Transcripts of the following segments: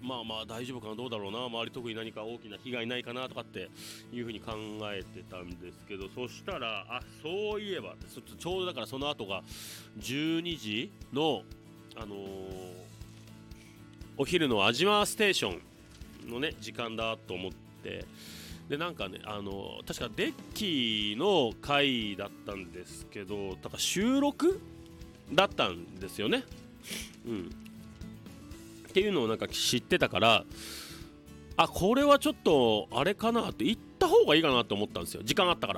まあまあ大丈夫かな、どうだろうな、周り特に何か大きな被害ないかなとかっていうふうに考えてたんですけど、そしたらそういえばちょうどだからその後が12時のお昼のアジマーステーションのね時間だと思って、でなんかね確かデッキの回だったんですけど、だから収録だったんですよね。っていうのをなんか知ってたから、これはちょっとあれかなって行った方がいいかなと思ったんですよ。時間あったから、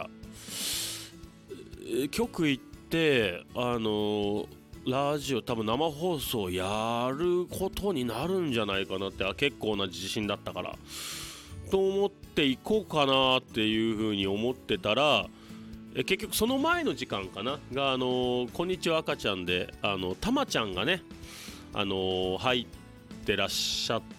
局行ってラジオ多分生放送やることになるんじゃないかなって、結構な自信だったからと思って行こうかなっていう風に思ってたら、結局その前の時間かながこんにちは赤ちゃんでたまちゃんがね入ってらっしゃって、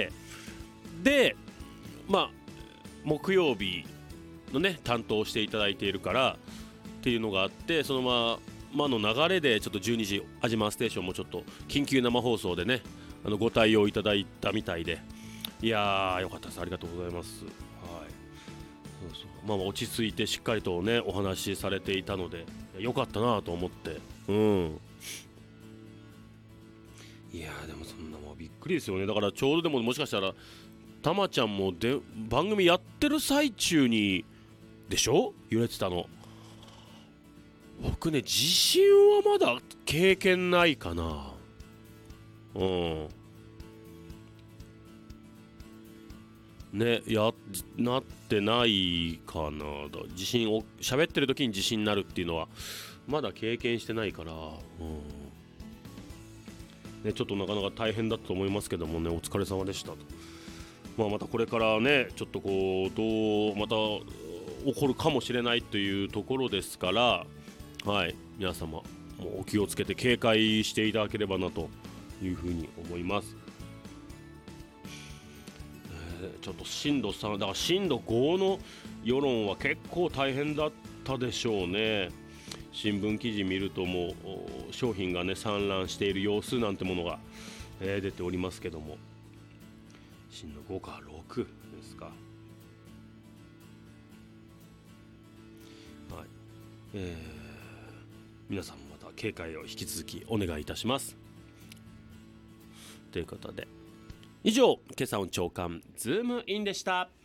で木曜日のね担当していただいているからっていうのがあって、そのの流れでちょっと12時アジマーステーションもちょっと緊急生放送でねご対応いただいたみたいで、いやーよかったです、ありがとうございます。落ち着いてしっかりとねお話しされていたのでよかったなと思って、いやでもそんなもうびっくりですよね。だからちょうどでももしかしたらたまちゃんも番組やってる最中にでしょ、揺れてたの。僕ね地震はまだ経験ないかな。ね、なってないかな。地震を喋ってる時に地震になるっていうのはまだ経験してないから、ね、ちょっとなかなか大変だったと思いますけどもね、お疲れ様でしたと。またこれからねちょっとこうどうまた起こるかもしれないというところですから、皆様もうお気をつけて警戒していただければなというふうに思います。ちょっと震度3だから震度5の世論は結構大変だったでしょうね。新聞記事見るともう商品がね散乱している様子なんてものが、出ておりますけども、震度5か6ですか。皆さんもまた警戒を引き続きお願いいたします。ということで以上、今朝の朝刊ズームインでした。